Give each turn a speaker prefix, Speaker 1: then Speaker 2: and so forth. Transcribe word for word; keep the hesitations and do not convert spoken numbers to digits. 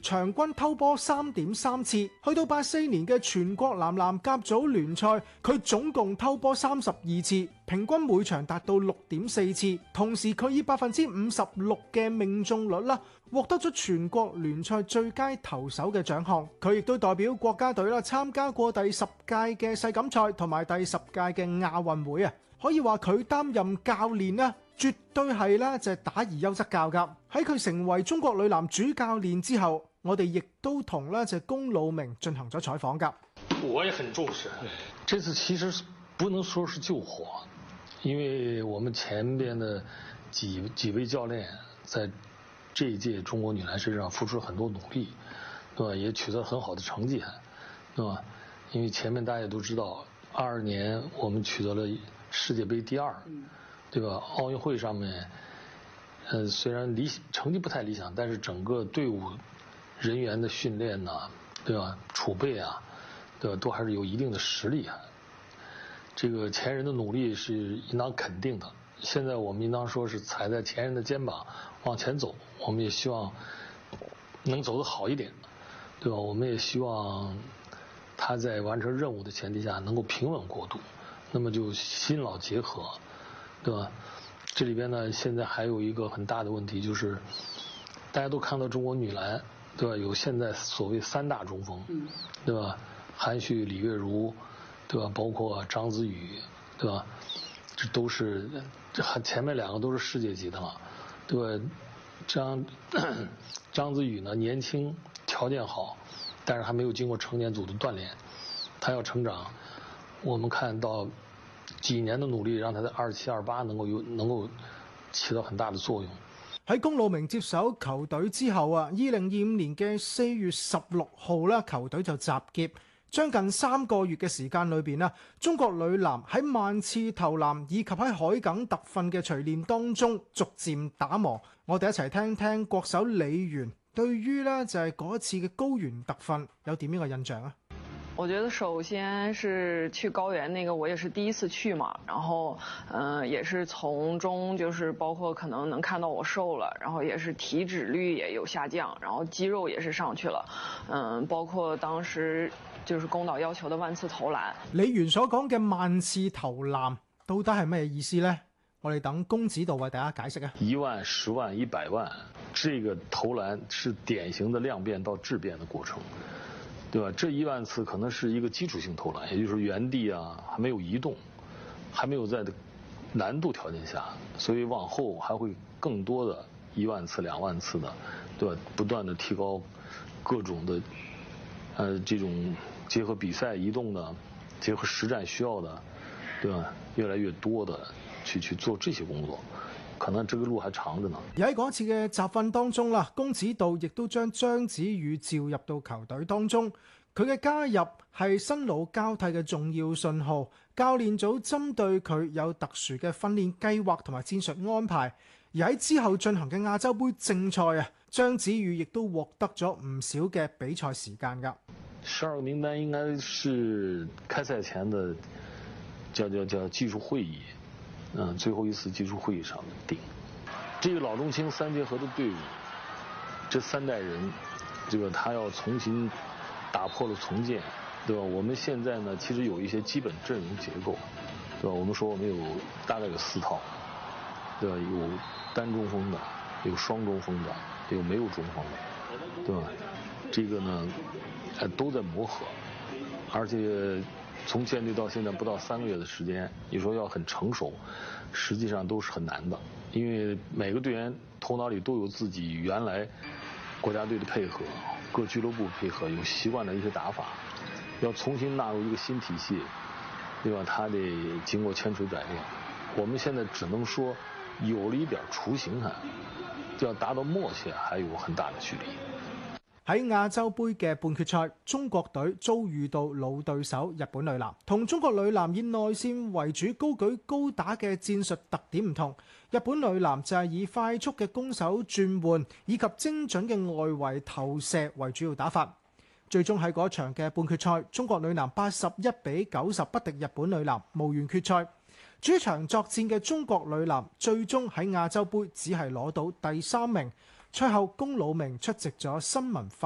Speaker 1: 場均偷波三點三次。去到八四年嘅全國男籃甲組聯賽，佢總共偷波三十二次，平均每場達到六點四次。同時佢以百分之五十六嘅命中率啦，獲得咗全國聯賽最佳投手嘅獎項。佢亦都代表國家隊啦參加過第十屆嘅世錦賽同埋第十屆嘅亞運會啊！可以話佢擔任教練啦，絕對係啦，就係打而優則教㗎。喺佢成為中國女籃主教練之後，我哋亦都同咧就龔魯鳴進行咗採訪㗎。
Speaker 2: 我也很重視，這次其實不能說是救火，因為我們前邊的幾幾位教練在這一屆中國女籃身上付出了很多努力，對吧？也取得了很好的成績，對吧？因為前面大家也都知道，二二年我們取得了世界杯第二，對吧？奧運會上面，呃，雖然理成績不太理想，但是整個隊伍人員的訓練呐，對吧？儲備啊，對吧？都還是有一定的實力啊。這個前人的努力是應當肯定的。現在我們應當說是踩在前人的肩膀往前走，我們也希望能走得好一點，對吧？我們也希望他在完成任務的前提下能夠平穩過渡，那麼就新老結合，對吧？這裡邊呢，現在還有一個很大的問題，就是大家都看到中國女籃，對吧？有現在所謂三大中鋒，對吧？韓旭、李月如，對吧？包括張子宇，對吧？這都是，這前面兩個都是世界級的了，對吧？張張子宇呢，年輕，條件好，但是還沒有經過成年組的鍛鍊，他要成長，我們看到幾年的努力，讓他在二七二八能夠有能夠起到很大的作用。
Speaker 1: 喺龔魯鳴接手球隊之後啊，二零二五年嘅四月十六號啦，球隊就集結。將近三個月嘅時間裏邊啦，中國女籃喺萬次投籃以及喺海埂特訓嘅錘煉當中逐漸打磨。我哋一齊聽聽國手李源對於呢就係嗰一次嘅高原特訓有點樣嘅印象啊？
Speaker 3: 我覺得首先是去高原那個我也是第一次去嘛，然後嗯、呃、也是從中就是包括可能能看到我瘦了，然後也是體脂率也有下降，然後肌肉也是上去了，嗯，包括當時就是公導要求的萬次投籃。
Speaker 1: 李源所講嘅萬次投籃到底係咩意思呢？我哋等龔指導為大家解釋啊。
Speaker 2: 一萬、十萬、一百萬，這個投籃是典型的量變到質變的過程。對吧？這一萬次可能是一個基礎性投籃，也就是原地啊，還沒有移動，還沒有在難度條件下，所以往後還會更多的一萬次、兩萬次的，對吧？不斷的提高各種的，呃，這種結合比賽移動的，結合實戰需要的，對吧？越來越多的去去做這些工作。可能這個路還長着呢。
Speaker 1: 而喺嗰次嘅集訓當中啦，龔指導亦都將張子宇召入到球隊當中。佢嘅加入係新老交替嘅重要信號。教練組針對佢有特殊嘅訓練計劃同埋戰術安排。而喺之後進行嘅亞洲盃正賽啊，張子宇亦都獲得咗唔少嘅比賽時間㗎。
Speaker 2: 十二個名單應該是開賽前的叫叫叫技術會議。嗯，最後一次技術會議上定，這個老中青三結合的隊伍，這三代人，這個他要重新打破了重建，對吧？我們現在呢，其實有一些基本陣容結構，對吧？我們說我們有大概有四套，對吧？有單中鋒的，有雙中鋒的，有沒有中鋒的，對吧？這個呢，呃，都在磨合，而且從建隊到現在不到三個月的時間，你說要很成熟，實際上都是很難的，因為每個隊員頭腦裏都有自己原來國家隊的配合，各俱樂部配合，有習慣的一些打法，要重新納入一個新體系，對吧？他得經過千錘百煉。我們現在只能說有了一點雛形哈，要達到默契還有很大的距離。
Speaker 1: 喺亞洲盃嘅半決賽，中國隊遭遇到老對手日本女籃。同中國女籃以內線為主、高舉高打嘅戰術特點唔同，日本女籃就係以快速嘅攻守轉換以及精準嘅外圍投射為主要打法。最終喺嗰場嘅半決賽，中國女籃八十一比九十不敵日本女籃，無緣決賽。主場作戰嘅中國女籃最終喺亞洲盃只係攞到第三名。賽後，龔魯鳴出席咗新聞發